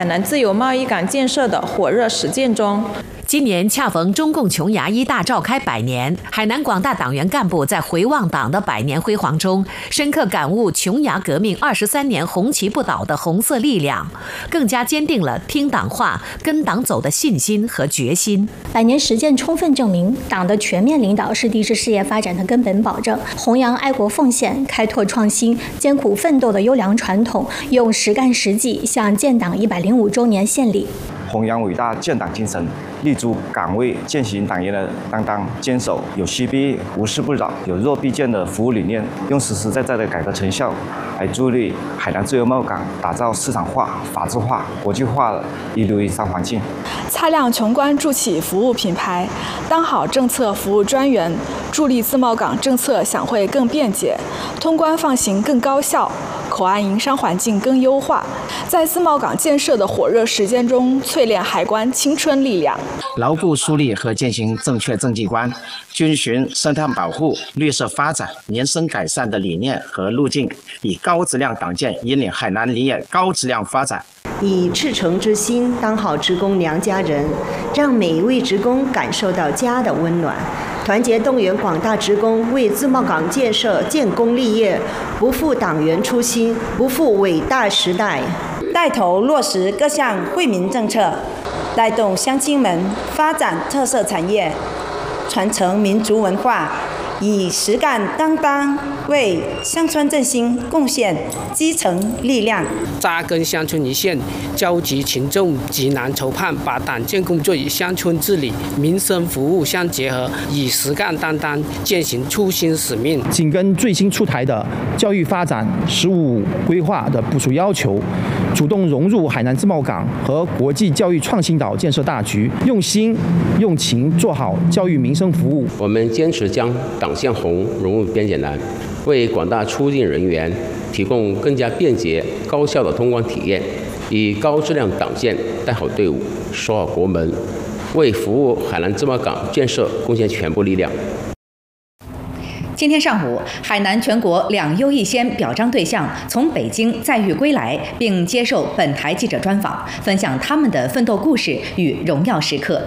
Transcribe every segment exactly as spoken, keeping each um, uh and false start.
海南自由贸易港建设的火热实践中。 今年恰逢中共琼崖一大召开百年，海南广大党员干部在回望党的百年辉煌中，深刻感悟琼崖革命二十三年红旗不倒的红色力量，更加坚定了听党话、跟党走的信心和决心。 百年实践充分证明，党的全面领导是地质事业发展的根本保证。弘扬爱国奉献、开拓创新、艰苦奋斗的优良传统，用实干实际向建党一百零五周年献礼。 弘扬伟大建党精神，立足岗位践行党员的担当，坚守有需必无事不扰、有弱必健的服务理念，用实实在在的改革成效来助力海南自由贸易港打造市场化、法治化、国际化的一流以上环境。 擦亮琼关筑起服务品牌，当好政策服务专员，助力自贸港政策享会更便捷，通关放行更高效，口岸营商环境更优化。在自贸港建设的火热实践中，淬炼海关青春力量， 牢固树立和践行正确政绩观，遵循生态保护、绿色发展、民生改善的理念和路径，以高质量党建引领海南林业高质量发展。 以赤诚之心当好职工娘家人，让每一位职工感受到家的温暖。团结动员广大职工为自贸港建设建功立业，不负党员初心，不负伟大时代。 带头落实各项惠民政策，带动乡亲们发展特色产业，传承民族文化，以实干担当为乡村振兴贡献基层力量。 扎根乡村一线，召集群众济难筹盼，把党建工作与乡村治理、民生服务相结合，以实干担当践行初心使命。 紧跟最新出台的教育发展“十五五”规划的部署要求，主动融入海南自贸港和国际教育创新岛建设大局，用心用情做好教育民生服务。 我们坚持将党建红融入编检栏，为广大出境人员提供更加便捷、高效的通关体验，以高质量党建带好队伍、守好国门，为服务海南自贸港建设贡献全部力量。 今天上午，海南全国两优一先表彰对象从北京载誉归来，并接受本台记者专访，分享他们的奋斗故事与荣耀时刻。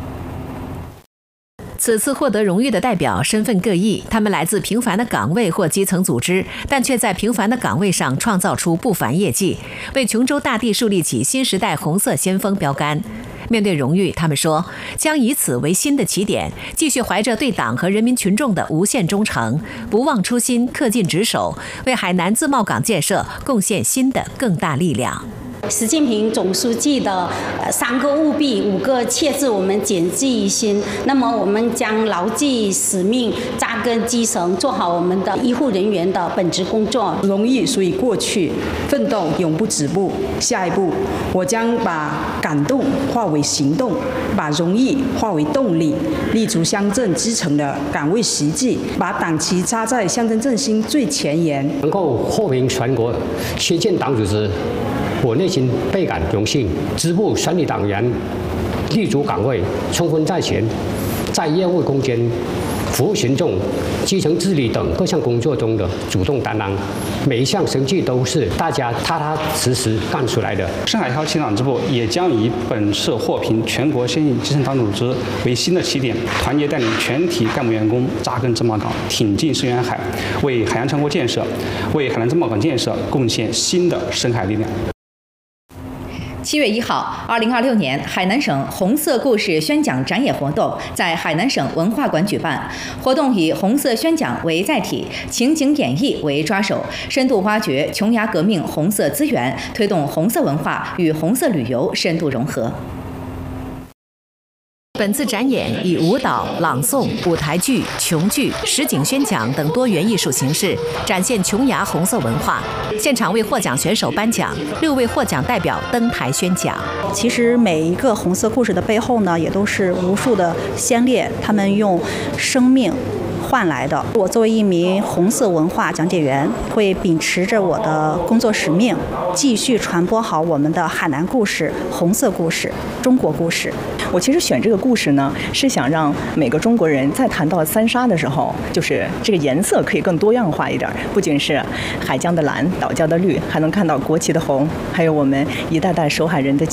此次获得荣誉的代表身份各异，他们来自平凡的岗位或基层组织，但却在平凡的岗位上创造出不凡业绩，为琼州大地树立起新时代红色先锋标杆。面对荣誉，他们说将以此为新的起点，继续怀着对党和人民群众的无限忠诚，不忘初心，恪尽职守，为海南自贸港建设贡献新的更大力量。 习近平总书记的三个务必、五个切字，我们谨记于心。那么，我们将牢记使命，扎根基层，做好我们的医护人员的本职工作。 荣誉属于过去，奋斗永不止步。下一步，我将把感动化为行动，把荣誉化为动力，立足乡镇基层的岗位实际，把党旗插在乡镇振兴最前沿， 能够获评全国缺建党组织。我内心倍感荣幸，支部全体党员立足岗位，冲锋在前，在业务攻坚、服务群众、基层治理等各项工作中的主动担当，每一项成绩都是大家踏踏实实干出来的。 上海超七党支部也将以本次获评全国先进基层党组织为新的起点，团结带领全体干部员工扎根自贸港，挺进深远海，为海洋强国建设、为海南自贸港建设贡献新的深海力量。 七月一号，二零二六年海南省红色故事宣讲展演活动在海南省文化馆举办。活动以红色宣讲为载体，情景演绎为抓手，深度挖掘琼崖革命红色资源，推动红色文化与红色旅游深度融合。本次展演以舞蹈、朗诵、舞台剧、琼剧、实景宣讲等多元艺术形式展现琼崖红色文化。现场为获奖选手颁奖，六位获奖代表登台宣讲。 其实每一个红色故事的背后呢，也都是无数的先烈，他们用生命换来的。我作为一名红色文化讲解员，会秉持着我的工作使命，继续传播好我们的海南故事、红色故事、中国故事。 我其实选这个故事呢，是想让每个中国人在谈到三沙的时候，就是这个颜色可以更多样化一点，不仅是海疆的蓝、岛礁的绿，还能看到国旗的红，还有我们一代代守海人的